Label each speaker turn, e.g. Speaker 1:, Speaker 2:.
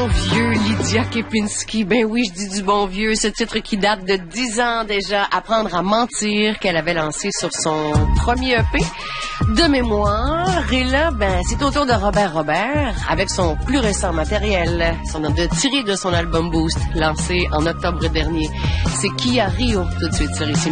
Speaker 1: vieux Lydia Kepinski. Ben oui, je dis du bon vieux. Ce titre qui date de 10 ans déjà. Apprendre à mentir, qu'elle avait lancé sur son premier EP de mémoire. Et là, ben, c'est au tour de Robert avec son plus récent matériel. Tiré de son album Boost, lancé en octobre dernier. C'est Kia Rio, tout de suite sur ici.